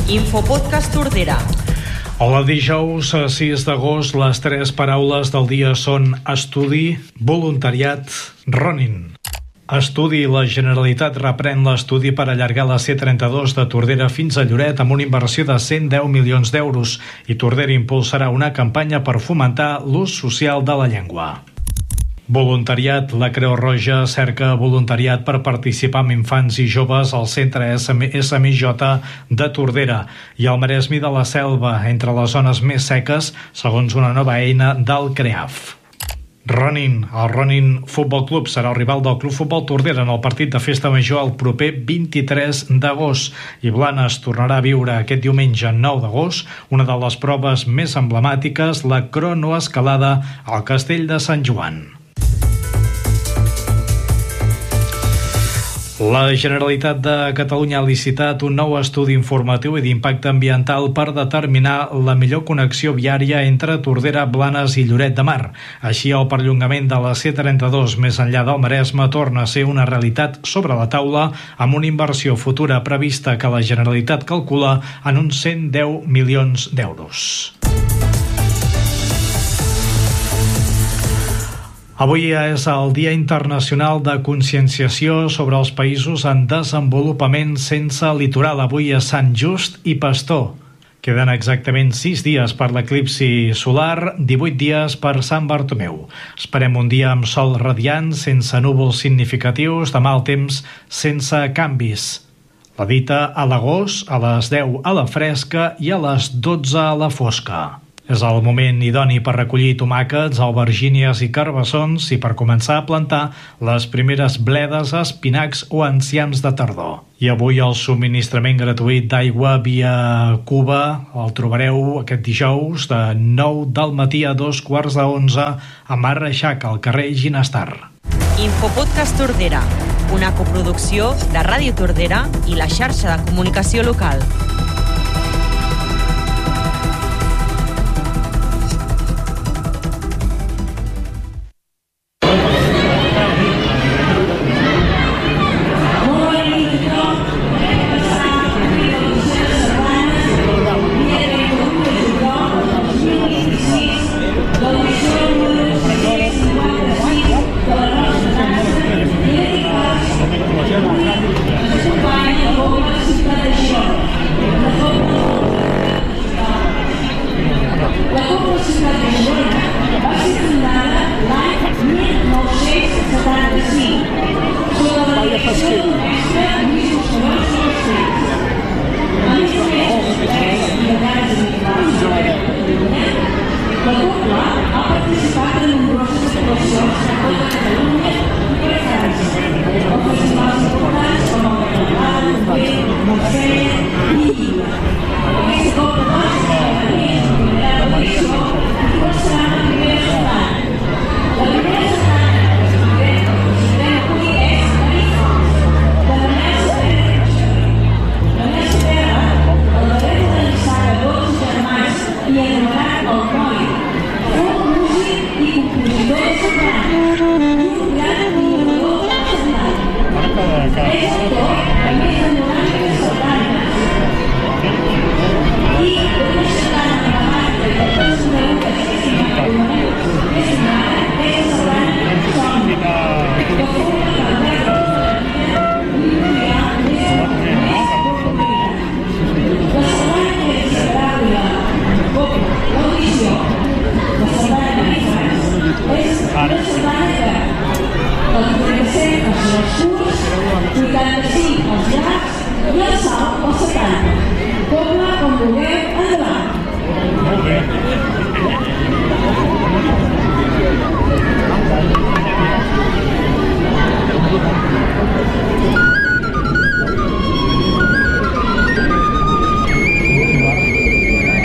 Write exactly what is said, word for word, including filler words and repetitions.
Infopodcast Tordera. Hola, dijous sis d'agost, les tres paraules del dia són estudi, voluntariat, running. Estudi. La Generalitat reprèn l'estudi per allargar la C trenta-dos de Tordera fins a Lloret amb una inversió de cent deu milions d'euros i Tordera impulsarà una campanya per fomentar l'ús social de la llengua. Voluntariat. La Creu Roja cerca voluntariat per participar amb infants i joves al centre S M I J de Tordera i al Maresme de la Selva, entre les zones més seques, segons una nova eina del CREAF. Running. El Running Futbol Club serà el rival del Club Futbol Tordera en el partit de Festa Major el proper vint-i-tres d'agost i Blanes tornarà a viure aquest diumenge nou d'agost una de les proves més emblemàtiques, la cronoescalada al Castell de Sant Joan. La Generalitat de Catalunya ha licitat un nou estudi informatiu i d'impacte ambiental per determinar la millor connexió viària entre Tordera, Blanes i Lloret de Mar. Així, el perllongament de la C trenta-dos més enllà del Maresme torna a ser una realitat sobre la taula amb una inversió futura prevista que la Generalitat calcula en uns cent deu milions d'euros. Avui és el Dia Internacional de Conscienciació sobre els països en desenvolupament sense litoral. Avui és Sant Just i Pastor. Queden exactament sis dies per l'eclipsi solar, divuit dies per Sant Bartomeu. Esperem un dia amb sol radiant, sense núvols significatius, de mal temps, sense canvis. La dita a l'agost, a les deu a la fresca i a les dotze a la fosca. És el moment idoni per recollir tomàquets, albergínies i carbassons i per començar a plantar les primeres bledes, espinacs o enciams de tardor. I avui el subministrament gratuït d'aigua via Cuba el trobareu aquest dijous de nou del matí a dos quarts d'onze a Mar Reixac, al carrer Ginestar. Infopodcast Tordera, una coproducció de Ràdio Tordera i la xarxa de comunicació local. vuitanta-cinc als llacs i el sal als setanta.